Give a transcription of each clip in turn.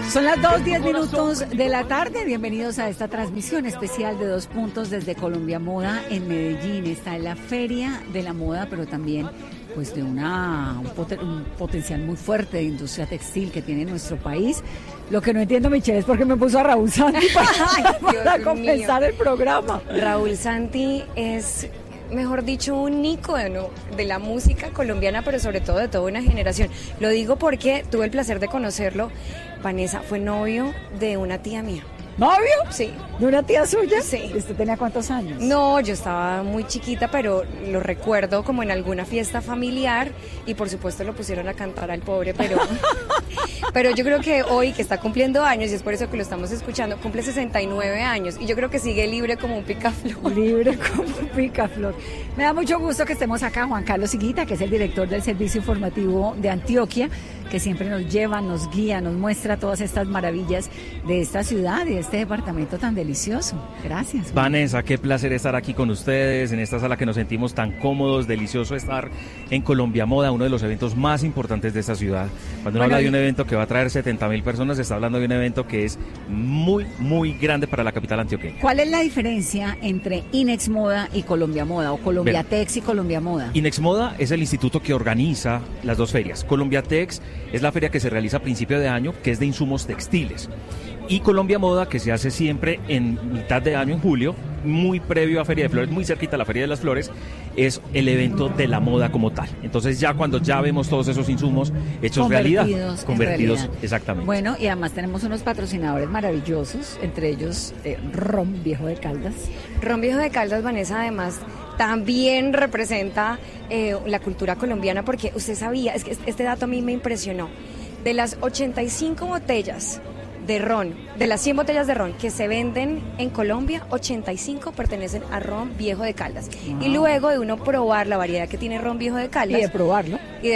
Son las 2:10 de la tarde. Bienvenidos a esta transmisión especial de 2 Puntos desde Colombia Moda en Medellín. Está en la Feria de la Moda, pero también pues de un potencial muy fuerte de industria textil que tiene nuestro país. Lo que no entiendo, Michelle, es por qué me puso a Raúl Santi para comenzar el programa. Raúl Santi es, mejor dicho, un ícono de la música colombiana, pero sobre todo de toda una generación. Lo digo porque tuve el placer de conocerlo. Vanessa fue novio de una tía mía. ¿Novio? Sí. ¿De una tía suya? Sí. ¿Usted tenía cuántos años? No, yo estaba muy chiquita, pero lo recuerdo como en alguna fiesta familiar y por supuesto lo pusieron a cantar al pobre, pero yo creo que hoy, que está cumpliendo años, y es por eso que lo estamos escuchando, cumple 69 años y yo creo que sigue libre como un picaflor. Libre como un picaflor. Me da mucho gusto que estemos acá. Juan Carlos Higuita, que es el director del Servicio Informativo de Antioquia, que siempre nos lleva, nos guía, nos muestra todas estas maravillas de esta ciudad y de este departamento tan delicioso. Gracias. Vanessa, qué placer estar aquí con ustedes en esta sala que nos sentimos tan cómodos, delicioso estar en Colombia Moda, uno de los eventos más importantes de esta ciudad. Cuando uno habla de un evento que va a traer 70,000 personas, se está hablando de un evento que es muy, muy grande para la capital antioqueña. ¿Cuál es la diferencia entre Inex Moda y Colombia Moda, o Colombia Tex y Colombia Moda? Inex Moda es el instituto que organiza las dos ferias. Colombia Tex es la feria que se realiza a principio de año, que es de insumos textiles. Y Colombia Moda, que se hace siempre en mitad de año, en julio, muy previo a Feria de Flores, muy cerquita a la Feria de las Flores, es el evento de la moda como tal. Entonces ya cuando ya vemos todos esos insumos hechos convertidos, exactamente. Bueno, y además tenemos unos patrocinadores maravillosos, entre ellos Ron Viejo de Caldas. Ron Viejo de Caldas, Vanessa, además también representa la cultura colombiana, porque usted sabía, es que este dato a mí me impresionó, de las 85 botellas de ron, de las 100 botellas de ron que se venden en Colombia, 85 pertenecen a Ron Viejo de Caldas. Wow. Y luego de uno probar la variedad que tiene Ron Viejo de Caldas. Y de probarlo,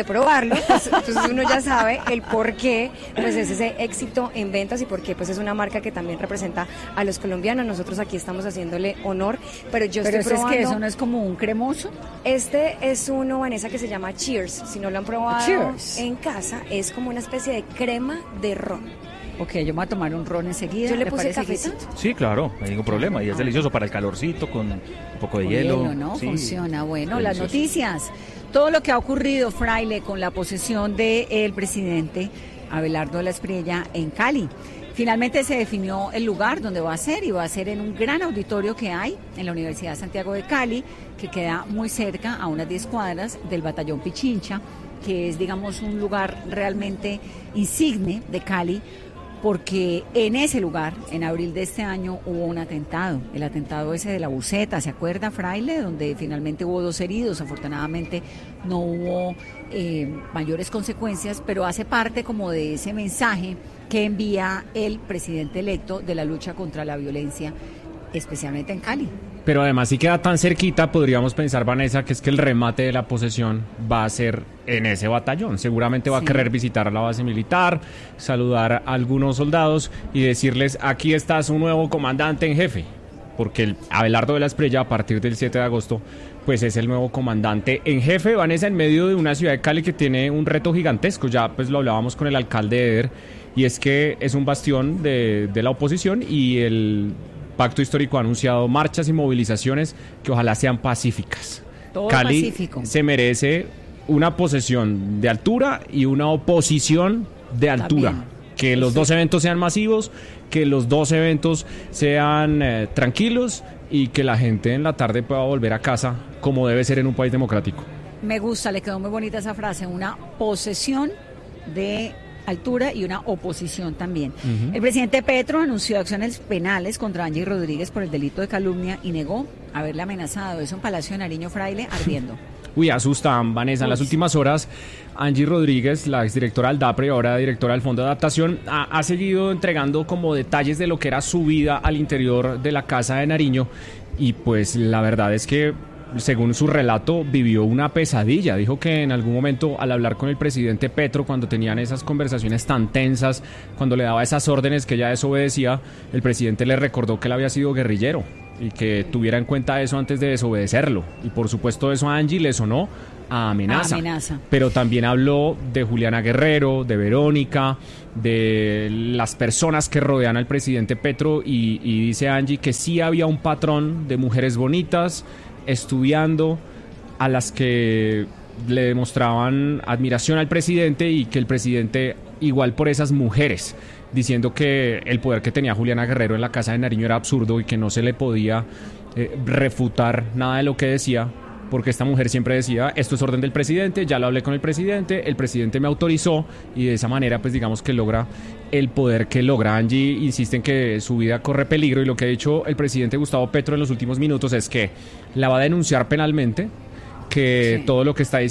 pues, entonces uno ya sabe el por qué pues es ese éxito en ventas y por qué pues es una marca que también representa a los colombianos. Nosotros aquí estamos haciéndole honor, pero estoy probando. ¿Es que eso no es como un cremoso? Este es uno, Vanessa, que se llama Cheers. Si no lo han probado en casa, es como una especie de crema de ron. Ok, yo me voy a tomar un ron enseguida. ¿Yo le puse cafecito? Sí, claro, no hay ningún problema. Y es delicioso para el calorcito, con un poco de hielo. ¿No? Sí. Funciona. Bueno, delicioso. Las noticias. Todo lo que ha ocurrido, Fraile, con la posesión del presidente Abelardo de la Espriella en Cali. Finalmente se definió el lugar donde va a ser, y va a ser en un gran auditorio que hay en la Universidad de Santiago de Cali, que queda muy cerca, a unas 10 cuadras del Batallón Pichincha, que es, digamos, un lugar realmente insigne de Cali, porque en ese lugar, en abril de este año, hubo un atentado, el atentado ese de la Buceta, ¿se acuerda, Fraile? Donde finalmente hubo 2 heridos, afortunadamente no hubo mayores consecuencias, pero hace parte como de ese mensaje que envía el presidente electo de la lucha contra la violencia, especialmente en Cali. Pero además, si queda tan cerquita, podríamos pensar, Vanessa, que es que el remate de la posesión va a ser en ese batallón. Seguramente va a querer visitar a la base militar, saludar a algunos soldados y decirles: aquí está su nuevo comandante en jefe. Porque el Abelardo de la Espriella, a partir del 7 de agosto, pues es el nuevo comandante en jefe, Vanessa, en medio de una ciudad de Cali que tiene un reto gigantesco. Ya pues lo hablábamos con el alcalde Eder, y es que es un bastión de la oposición, y el Pacto Histórico ha anunciado marchas y movilizaciones que ojalá sean pacíficas. Todo Cali pacífico. Se merece una posesión de altura y una oposición de altura. También. Que los dos eventos sean masivos, que los dos eventos sean tranquilos, y que la gente en la tarde pueda volver a casa como debe ser en un país democrático. Me gusta, le quedó muy bonita esa frase, una posesión de altura y una oposición también. El presidente Petro anunció acciones penales contra Angie Rodríguez por el delito de calumnia y negó haberle amenazado. Eso en Palacio de Nariño, Fraile, ardiendo. Uy, asustan, Vanessa. En las últimas horas, Angie Rodríguez, la exdirectora del DAPRE, ahora directora del Fondo de Adaptación, ha seguido entregando como detalles de lo que era su vida al interior de la casa de Nariño, y pues la verdad es que, según su relato, vivió una pesadilla. Dijo que en algún momento, al hablar con el presidente Petro, cuando tenían esas conversaciones tan tensas, cuando le daba esas órdenes que ella desobedecía, el presidente le recordó que él había sido guerrillero y que tuviera en cuenta eso antes de desobedecerlo. Y por supuesto eso a Angie le sonó a amenaza. Pero también habló de Juliana Guerrero, de Verónica, de las personas que rodean al presidente Petro y dice Angie que sí había un patrón de mujeres bonitas estudiando, a las que le demostraban admiración al presidente y que el presidente igual por esas mujeres, diciendo que el poder que tenía Juliana Guerrero en la Casa de Nariño era absurdo y que no se le podía refutar nada de lo que decía, porque esta mujer siempre decía, esto es orden del presidente, ya lo hablé con el presidente me autorizó, y de esa manera pues digamos que logra el poder que logra. Angie insiste en que su vida corre peligro, y lo que ha dicho el presidente Gustavo Petro en los últimos minutos es que la va a denunciar penalmente, que todo lo que está diciendo